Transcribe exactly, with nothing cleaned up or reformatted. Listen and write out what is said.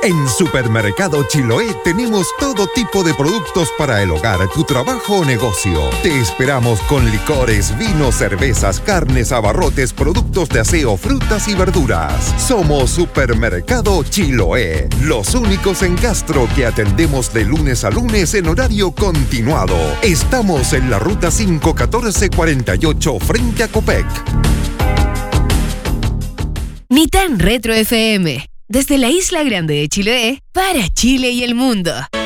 En Supermercado Chiloé tenemos todo tipo de productos para el hogar, tu trabajo o negocio. Te esperamos con licores, vinos, cervezas, carnes, abarrotes, productos de aseo, frutas y verduras. Somos Supermercado Chiloé, los únicos en Castro que atendemos de lunes a lunes en horario continuado. Estamos en la ruta cinco catorce cuarenta y ocho frente a Copec. Ni tan retro F M. Desde la Isla Grande de Chiloé, para Chile y el mundo.